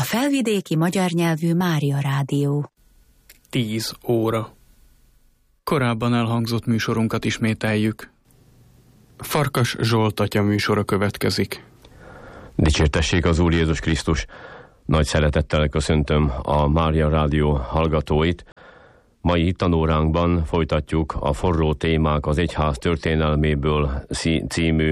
Felvidéki magyar nyelvű Mária Rádió. 10 óra. Korábban elhangzott műsorunkat ismételjük. Farkas Zsolt atya műsora következik. Dicsértessék az Úr Jézus Krisztus! Nagy szeretettel köszöntöm a Mária Rádió hallgatóit. Mai hittanóránkban folytatjuk a Forró témák az egyház történelméből című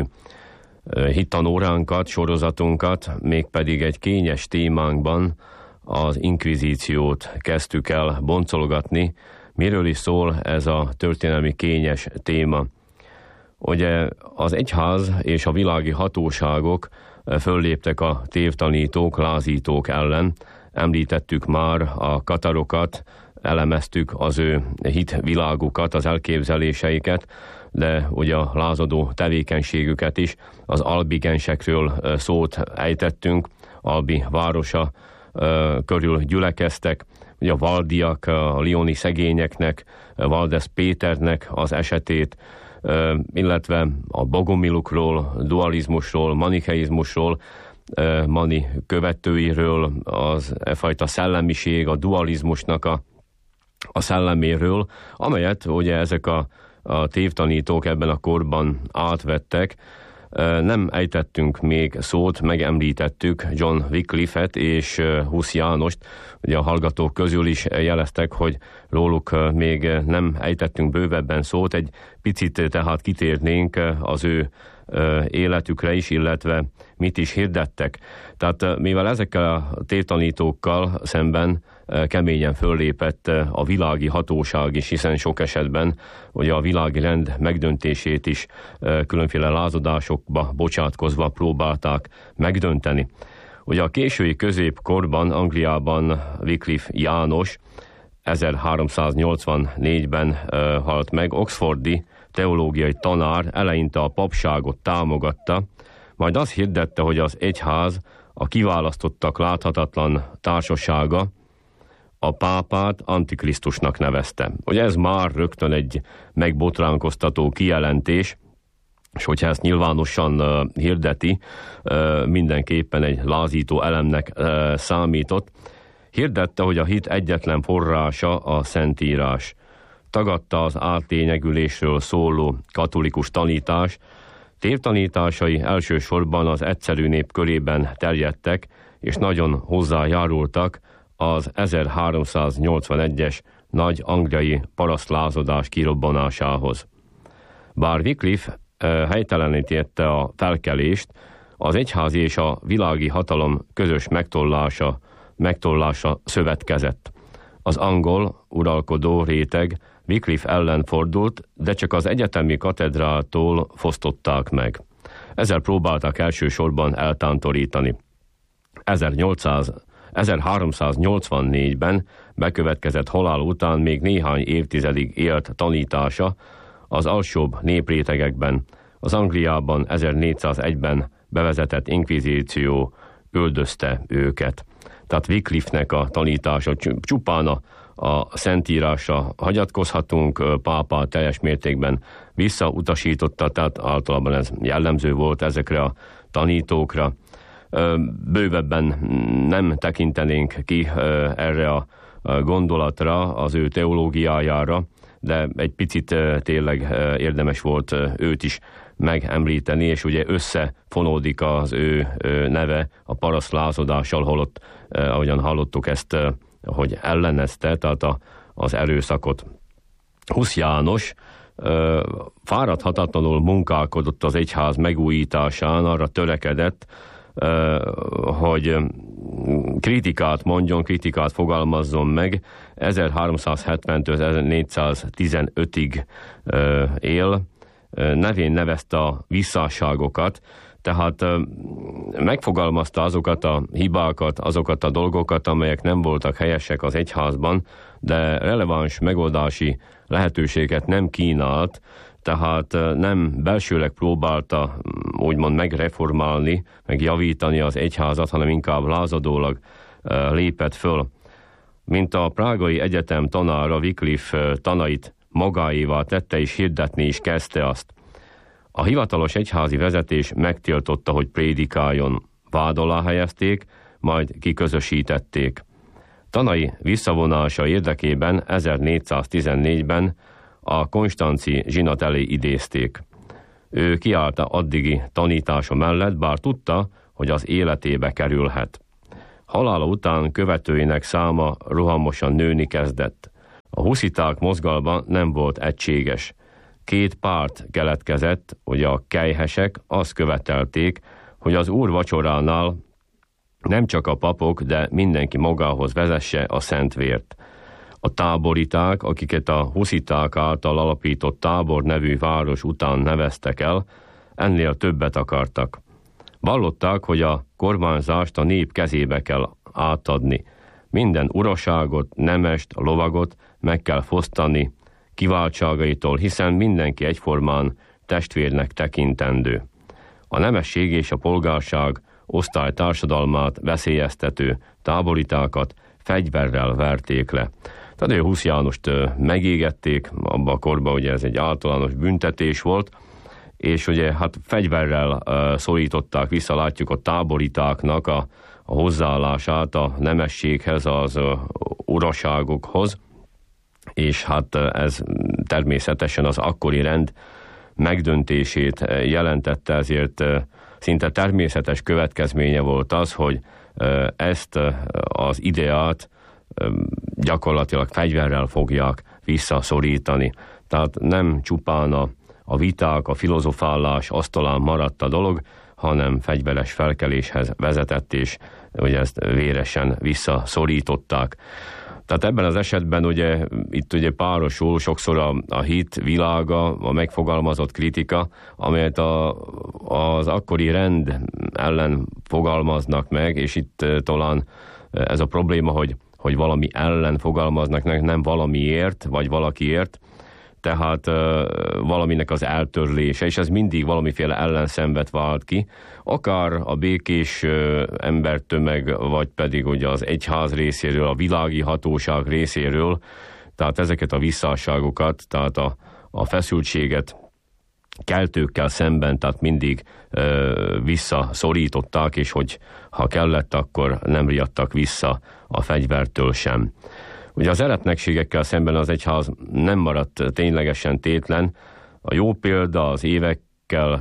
hittanóránkat, sorozatunkat, mégpedig egy kényes témánkban az inkvizíciót kezdtük el boncolgatni. Miről is szól ez a történelmi kényes téma? Ugye az egyház és a világi hatóságok fölléptek a tévtanítók, lázítók ellen. Említettük már a katarokat, elemeztük az ő hitvilágukat, az elképzeléseiket, de ugye a lázadó tevékenységüket is. Az albigensekről szót ejtettünk, Albi városa körül gyülekeztek, ugye a valdiak, a lioni szegényeknek, Valdez Péternek az esetét, illetve a bogomilukról, dualizmusról, manicheizmusról, Mani követőiről, az fajta szellemiség, a dualizmusnak a szelleméről, amelyet ugye ezek a tévtanítók ebben a korban átvettek. Nem ejtettünk még szót, megemlítettük John Wycliffe-et és Husz Jánost. Ugye a hallgatók közül is jeleztek, hogy róluk még nem ejtettünk bővebben szót. Egy picit tehát kitérnénk az ő életükre is, illetve mit is hirdettek. Tehát mivel ezekkel a tévtanítókkal szemben keményen föllépett a világi hatóság is, hiszen sok esetben ugye a világi rend megdöntését is különféle lázadásokba bocsátkozva próbálták megdönteni. Ugye a késői középkorban Angliában Wycliffe János 1384-ben halt meg, oxfordi teológiai tanár, eleinte a papságot támogatta, majd azt hirdette, hogy az egyház a kiválasztottak láthatatlan társasága, a pápát Antikrisztusnak nevezte. Ugye ez már rögtön egy megbotránkoztató kijelentés, és hogyha ezt nyilvánosan hirdeti, mindenképpen egy lázító elemnek számított. Hirdette, hogy a hit egyetlen forrása a Szentírás. Tagadta az átlényegülésről szóló katolikus tanítás. Tévtanításai elsősorban az egyszerű nép körében terjedtek, és nagyon hozzájárultak az 1381-es nagy angliai parasztlázadás kirobbanásához. Bár Wycliffe helytelenítette a felkelést, az egyházi és a világi hatalom közös megtollása szövetkezett. Az angol uralkodó réteg Wycliffe ellen fordult, de csak az egyetemi katedrától fosztották meg. Ezzel próbálták elsősorban eltántorítani. 1384-ben bekövetkezett halál után még néhány évtizedig élt tanítása az alsóbb néprétegekben. Az Angliában 1401-ben bevezetett inkvizíció üldözte őket. Tehát Wycliffe-nek a tanítása csupán a Szentírásra hagyatkozhatunk, pápa teljes mértékben visszautasította, tehát általában ez jellemző volt ezekre a tanítókra. Bővebben nem tekintenénk ki erre a gondolatra, az ő teológiájára, de egy picit tényleg érdemes volt őt is megemlíteni, és ugye összefonódik az ő neve a parasztlázadással, holott, ahogyan hallottuk ezt, hogy ellenezte, tehát az erőszakot. Husz János fáradhatatlanul munkálkodott az egyház megújításán, arra törekedett, hogy kritikát fogalmazzon meg. 1370-től 1415-ig él, nevén nevezte a visszásságokat, tehát megfogalmazta azokat a hibákat, azokat a dolgokat, amelyek nem voltak helyesek az egyházban, de releváns megoldási lehetőséget nem kínált, tehát nem belsőleg próbálta úgymond megreformálni, megjavítani az egyházat, hanem inkább lázadólag lépett föl. Mint a prágai egyetem tanára, Wycliffe tanait magáévá tette és hirdetni is kezdte azt. A hivatalos egyházi vezetés megtiltotta, hogy prédikáljon. Vád alá helyezték, majd kiközösítették. Tanai visszavonása érdekében 1414-ben a konstanzi zsinat elé idézték. Ő kiállt addigi tanítása mellett, bár tudta, hogy az életébe kerülhet. Halála után követőinek száma rohamosan nőni kezdett. A husziták mozgalma nem volt egységes. Két párt keletkezett, hogy a kelyhesek azt követelték, hogy az úr vacsoránál nem csak a papok, de mindenki magához vezesse a szent vért. A táboriták, akiket a husziták által alapított Tábor nevű város után neveztek el, ennél többet akartak. Vallották, hogy a kormányzást a nép kezébe kell átadni. Minden uraságot, nemest, lovagot meg kell fosztani kiváltságaitól, hiszen mindenki egyformán testvérnek tekintendő. A nemesség és a polgárság osztálytársadalmát veszélyeztető táboritákat fegyverrel verték le. Tadeusz Husz Jánost megégették, abban a korban ugye ez egy általános büntetés volt, és ugye hát fegyverrel szorították vissza, látjuk a táboritáknak a hozzáállását a nemességhez, az uraságokhoz, és hát ez természetesen az akkori rend megdöntését jelentette, ezért szinte természetes következménye volt az, hogy ezt az ideát gyakorlatilag fegyverrel fogják visszaszorítani. Tehát nem csupán a viták, a filozofálás asztalán maradt a dolog, hanem fegyveres felkeléshez vezetett, és ugye ezt véresen visszaszorították. Tehát ebben az esetben ugye itt ugye párosul sokszor a hit világa, a megfogalmazott kritika, amelyet az akkori rend ellen fogalmaznak meg, és itt talán ez a probléma, hogy valami ellen fogalmaznak meg, nem valamiért, vagy valakiért, tehát valaminek az eltörlése, és ez mindig valamiféle ellenszenvet vált ki, akár a békés embertömeg, vagy pedig ugye az egyház részéről, a világi hatóság részéről, tehát ezeket a visszásságokat, tehát a feszültséget keltőkkel szemben, tehát mindig visszaszorították, és hogy ha kellett, akkor nem riadtak vissza a fegyvertől sem. Ugye az eretnekségekkel szemben az egyház nem maradt ténylegesen tétlen. A jó példa az érvekkel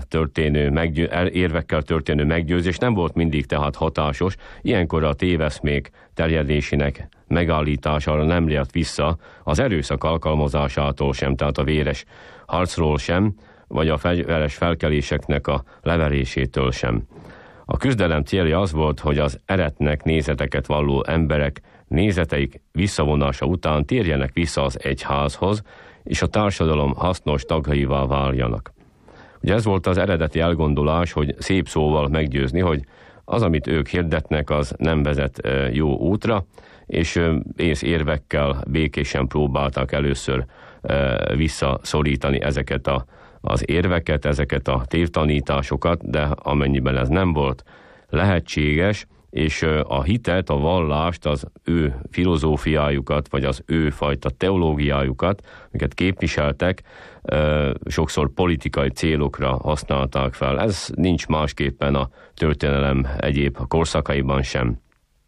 történő meggyőzés nem volt mindig tehát hatásos. Ilyenkor a téveszmék terjedésének megállítására nem riadt vissza az erőszak alkalmazásától sem, tehát a véres harcról sem, vagy a fegyveres felkeléseknek a leverésétől sem. A küzdelem célja az volt, hogy az eretnek nézeteket valló emberek nézeteik visszavonása után térjenek vissza az egyházhoz, és a társadalom hasznos tagjaivá váljanak. Ugye ez volt az eredeti elgondolás, hogy szép szóval meggyőzni, hogy az, amit ők hirdetnek, az nem vezet jó útra, és ész érvekkel békésen próbálták először visszaszorítani ezeket az érveket, ezeket a tévtanításokat, de amennyiben ez nem volt lehetséges, és a hitet, a vallást, az ő filozófiájukat, vagy az ő fajta teológiájukat, amiket képviseltek, sokszor politikai célokra használták fel. Ez nincs másképpen a történelem egyéb korszakaiban sem.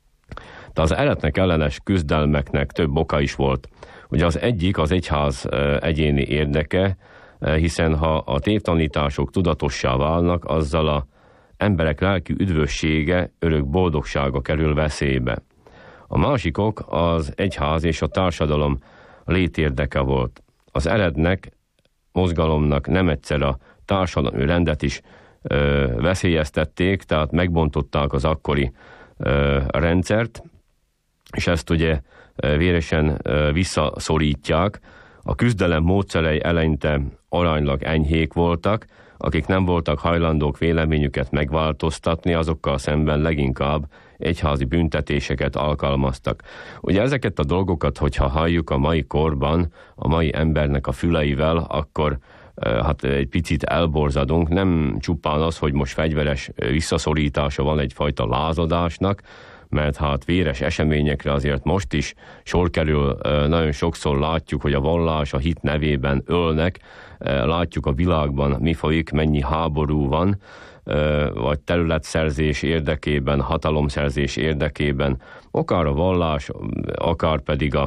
De az eretnek ellenes küzdelmeknek több oka is volt. Ugye az egyik az egyház egyéni érdeke, hiszen ha a tévtanítások tudatossá válnak, azzal a emberek lelki üdvössége, örök boldogsága kerül veszélybe. A másik ok az egyház és a társadalom létérdeke volt. Az erednek, mozgalomnak nem egyszer a társadalmi rendet is veszélyeztették, tehát megbontották az akkori rendszert, és ezt ugye véresen visszaszorítják. A küzdelem módszerei eleinte aránylag enyhék voltak, akik nem voltak hajlandók véleményüket megváltoztatni, azokkal szemben leginkább egyházi büntetéseket alkalmaztak. Ugye ezeket a dolgokat, hogyha halljuk a mai korban, a mai embernek a füleivel, akkor hát egy picit elborzadunk. Nem csupán az, hogy most fegyveres visszaszorítása van egyfajta lázadásnak, mert hát véres eseményekre azért most is sor kerül, nagyon sokszor látjuk, hogy a vallás, a hit nevében ölnek, látjuk a világban mi folyik, mennyi háború van, vagy területszerzés érdekében, hatalomszerzés érdekében, akár a vallás, akár pedig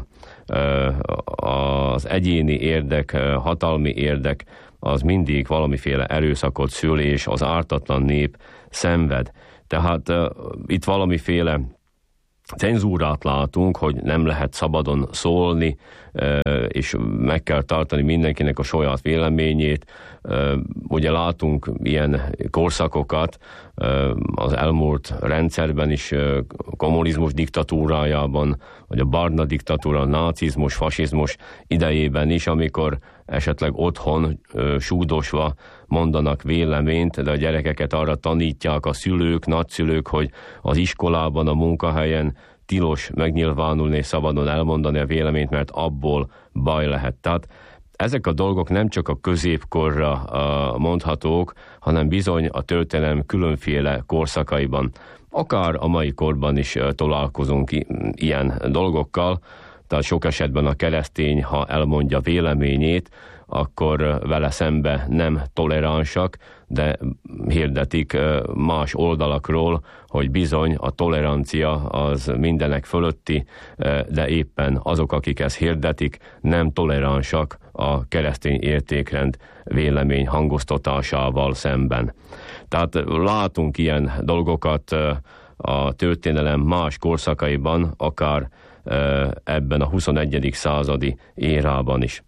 az egyéni érdek, hatalmi érdek, az mindig valamiféle erőszakot szül, és az ártatlan nép szenved. Tehát itt valamiféle cenzúrát látunk, hogy nem lehet szabadon szólni, és meg kell tartani mindenkinek a saját véleményét. Ugye látunk ilyen korszakokat az elmúlt rendszerben is, kommunizmus diktatúrájában, vagy a barna diktatúra, nácizmus, fasizmus idejében is, amikor esetleg otthon súdosva mondanak véleményt, de a gyerekeket arra tanítják a szülők, nagyszülők, hogy az iskolában, a munkahelyen tilos megnyilvánulni és szabadon elmondani a véleményt, mert abból baj lehet. Tehát ezek a dolgok nem csak a középkorra mondhatók, hanem bizony a történelem különféle korszakaiban. Akár a mai korban is találkozunk ilyen dolgokkal, tehát sok esetben a keresztény, ha elmondja véleményét, akkor vele szembe nem toleránsak, de hirdetik más oldalakról, hogy bizony a tolerancia az mindenek fölötti, de éppen azok, akik ezt hirdetik, nem toleránsak a keresztény értékrend vélemény hangoztatásával szemben. Tehát látunk ilyen dolgokat a történelem más korszakaiban, akár ebben a 21. századi érában is.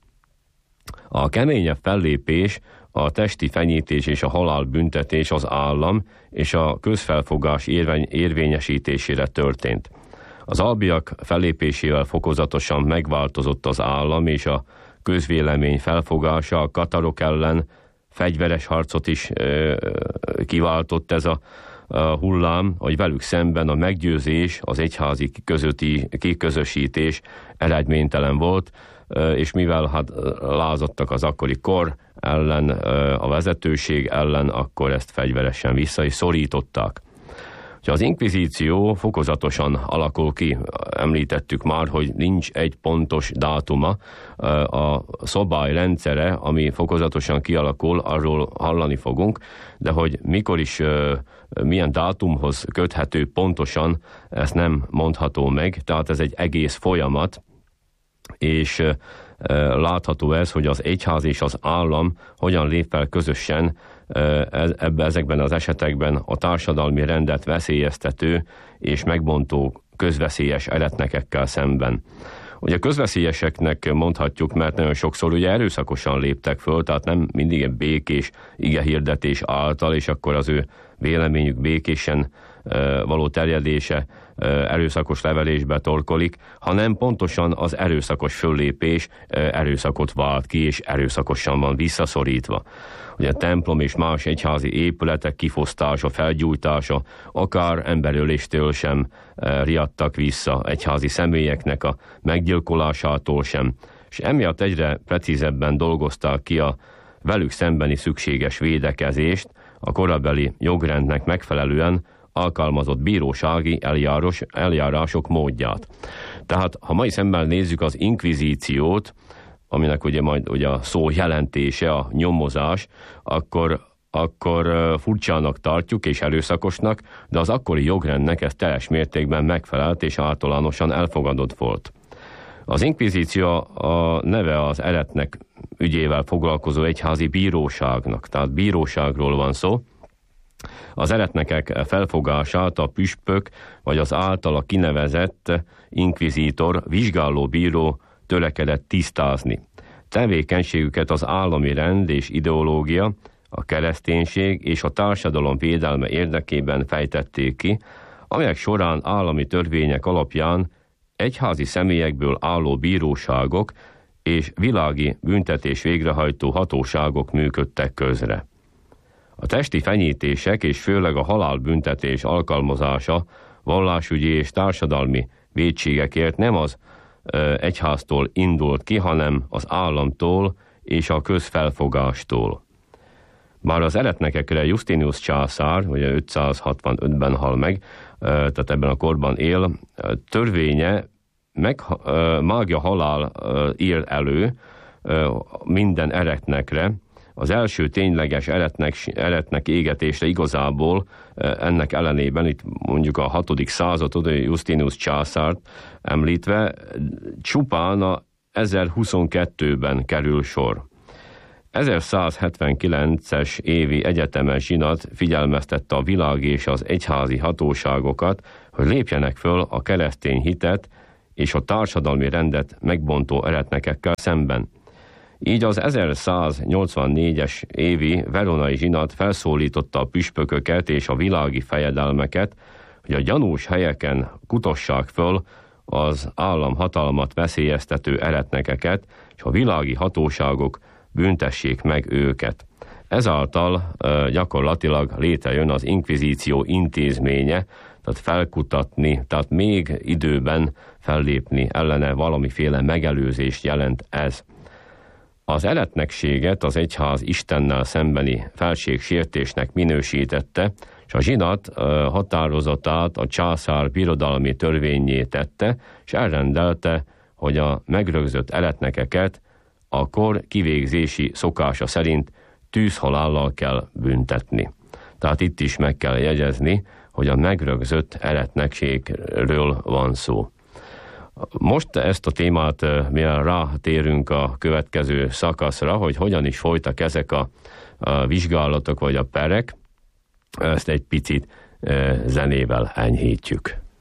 A keményebb fellépés, a testi fenyítés és a halálbüntetés az állam és a közfelfogás érvényesítésére történt. Az albiak fellépésével fokozatosan megváltozott az állam és a közvélemény felfogása, a katarok ellen fegyveres harcot is kiváltott ez a hullám, hogy velük szemben a meggyőzés, az egyházi közötti kiközösítés eredménytelen volt, és mivel lázadtak az akkori kor ellen, a vezetőség ellen, akkor ezt fegyveresen vissza is szorították. Az inkvizíció fokozatosan alakul ki, említettük már, hogy nincs egy pontos dátuma, a szabály rendszere, ami fokozatosan kialakul, arról hallani fogunk, de hogy mikor is, milyen dátumhoz köthető pontosan, ezt nem mondható meg, tehát ez egy egész folyamat, és látható ez, hogy az egyház és az állam hogyan lép fel közösen ezekben az esetekben a társadalmi rendet veszélyeztető és megbontó közveszélyes eretnekekkel szemben. Ugye közveszélyeseknek mondhatjuk, mert nagyon sokszor ugye erőszakosan léptek föl, tehát nem mindig egy békés igehirdetés által, és akkor az ő véleményük békésen való terjedése erőszakos levelésbe torkolik, hanem pontosan az erőszakos föllépés erőszakot vált ki, és erőszakosan van visszaszorítva. Ugye a templom és más egyházi épületek kifosztása, felgyújtása, akár emberöléstől sem riadtak vissza, egyházi személyeknek a meggyilkolásától sem, és emiatt egyre precízebben dolgozták ki a velük szembeni szükséges védekezést, a korabeli jogrendnek megfelelően alkalmazott bírósági eljárások módját. Tehát, ha mai szemmel nézzük az inkvizíciót, aminek ugye majd ugye a szó jelentése, a nyomozás, akkor furcsának tartjuk és erőszakosnak, de az akkori jogrendnek ez teljes mértékben megfelelt és általánosan elfogadott volt. Az inkvizíció a neve az eretnek ügyével foglalkozó egyházi bíróságnak, tehát bíróságról van szó. Az eretnekek felfogását a püspök vagy az általa kinevezett inkvizítor, vizsgálóbíró törekedett tisztázni. Tevékenységüket az állami rend és ideológia, a kereszténység és a társadalom védelme érdekében fejtették ki, amelyek során állami törvények alapján egyházi személyekből álló bíróságok és világi büntetés végrehajtó hatóságok működtek közre. A testi fenyítések és főleg a halálbüntetés alkalmazása vallásügyi és társadalmi vétségekért nem az egyháztól indult ki, hanem az államtól és a közfelfogástól. Bár az eretnekekre Justinius császár, ugye 565-ben hal meg, tehát ebben a korban él, törvénye mágia halál ír elő minden eretnekre, Az első tényleges eretnek égetésre igazából ennek ellenében, itt mondjuk a 6. századot, Justinus császárt említve, csupán a 1022-ben kerül sor. 1179-es évi egyetemes zsinat figyelmeztette a világi és az egyházi hatóságokat, hogy lépjenek föl a keresztény hitet és a társadalmi rendet megbontó eretnekekkel szemben. Így az 1184-es évi veronai zsinat felszólította a püspököket és a világi fejedelmeket, hogy a gyanús helyeken kutassák föl az államhatalmat veszélyeztető eretnekeket, és a világi hatóságok büntessék meg őket. Ezáltal gyakorlatilag létrejön az inkvizíció intézménye, tehát felkutatni, tehát még időben fellépni ellene valamiféle megelőzést jelent ez. Az eretnekséget az egyház Istennel szembeni felségsértésnek minősítette, és a zsinat határozatát a császár birodalmi törvényé tette, és elrendelte, hogy a megrögzött eretnekeket a kor kivégzési szokása szerint tűzhalállal kell büntetni. Tehát itt is meg kell jegyezni, hogy a megrögzött eretnekségről van szó. Most ezt a témát, mivel rátérünk a következő szakaszra, hogy hogyan is folytak ezek a vizsgálatok vagy a perek, ezt egy picit zenével enyhítjük.